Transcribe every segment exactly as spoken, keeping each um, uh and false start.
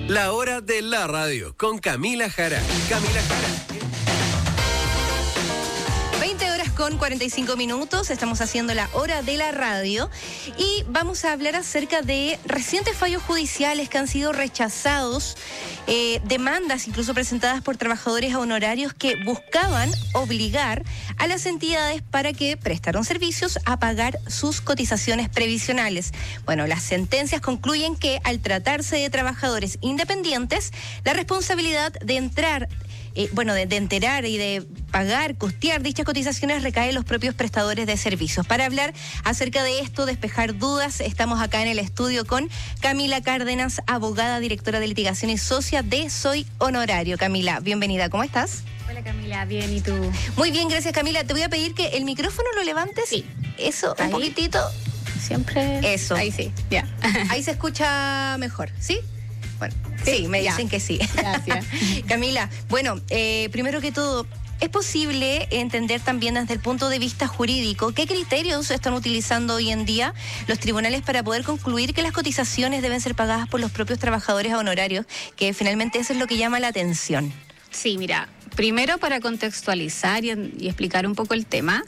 La hora de la radio con Camila Jara. Camila Jara. veinte horas con cuarenta y cinco minutos, estamos haciendo la hora de la radio y vamos a hablar acerca de recientes fallos judiciales que han sido rechazados, eh, demandas incluso presentadas por trabajadores honorarios que buscaban obligar a las entidades para que prestaron servicios a pagar sus cotizaciones previsionales. Bueno, las sentencias concluyen que al tratarse de trabajadores independientes, la responsabilidad de entrar Eh, bueno, de, de enterar y de pagar, costear dichas cotizaciones recae en los propios prestadores de servicios. Para hablar acerca de esto, despejar dudas, estamos acá en el estudio con Camila Cárdenas, abogada, directora de litigación y socia de Soy Honorario. Camila, bienvenida, ¿cómo estás? Hola Camila, bien, ¿y tú? Muy bien, gracias Camila. Te voy a pedir que el micrófono lo levantes. Sí. Eso, Ahí. un poquitito. Siempre. Eso. Ahí sí, ya. Ahí se escucha mejor, ¿sí? Bueno, sí, Sí, me ya. dicen que sí. Gracias. Camila, bueno, eh, primero que todo, ¿es posible entender también desde el punto de vista jurídico qué criterios están utilizando hoy en día los tribunales para poder concluir que las cotizaciones deben ser pagadas por los propios trabajadores honorarios, que finalmente eso es lo que llama la atención? Sí, mira, primero para contextualizar y, y explicar un poco el tema,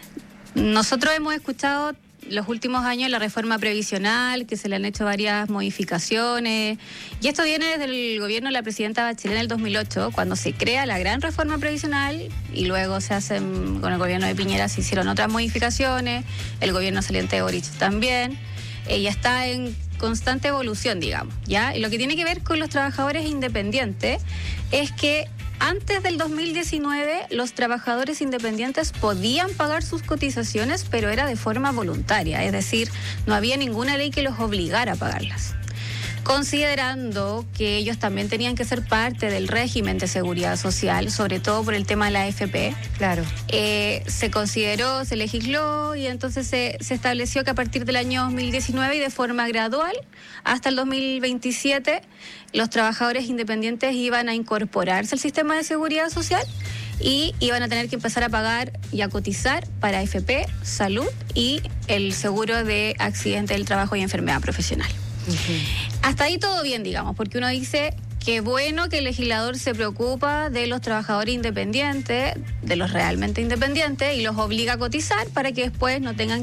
nosotros hemos escuchado los últimos años la reforma previsional, que se le han hecho varias modificaciones, y esto viene desde el gobierno de la presidenta Bachelet en el dos mil ocho, cuando se crea la gran reforma previsional, y luego se hacen, con el gobierno de Piñera se hicieron otras modificaciones, el gobierno saliente de Boric también, ella está en constante evolución, digamos, ¿ya? Y lo que tiene que ver con los trabajadores independientes es que antes del dos mil diecinueve, los trabajadores independientes podían pagar sus cotizaciones, pero era de forma voluntaria, es decir, no había ninguna ley que los obligara a pagarlas. Considerando que ellos también tenían que ser parte del régimen de seguridad social, sobre todo por el tema de la A F P, Claro. eh, se consideró, se legisló y entonces se, se estableció que a partir del año dos mil diecinueve y de forma gradual hasta el dos mil veintisiete los trabajadores independientes iban a incorporarse al sistema de seguridad social y iban a tener que empezar a pagar y a cotizar para A F P, salud y el seguro de accidente del trabajo y enfermedad profesional. Uh-huh. Hasta ahí todo bien, digamos, porque uno dice que bueno que el legislador se preocupa de los trabajadores independientes, de los realmente independientes, y los obliga a cotizar para que después no tengan